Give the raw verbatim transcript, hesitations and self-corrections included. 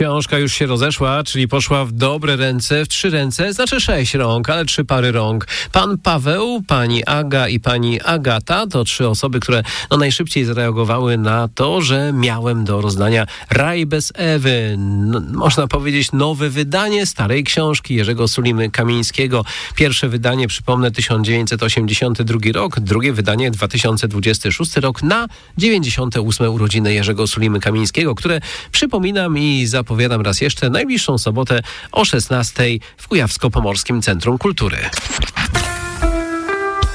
Książka już się rozeszła, czyli poszła w dobre ręce, w trzy ręce, znaczy sześć rąk, ale trzy pary rąk. Pan Paweł, pani Aga i pani Agata to trzy osoby, które no, najszybciej zareagowały na to, że miałem do rozdania Raj bez Ewy. No, można powiedzieć nowe wydanie starej książki Jerzego Sulimy Kamińskiego. Pierwsze wydanie, przypomnę, tysiąc dziewięćset osiemdziesiąty drugi rok, drugie wydanie dwa tysiące dwudziesty szósty rok na dziewięćdziesiąte ósme urodziny Jerzego Sulimy Kamińskiego, które przypominam i zapowiadam raz jeszcze najbliższą sobotę o szesnastej w Kujawsko-Pomorskim Centrum Kultury.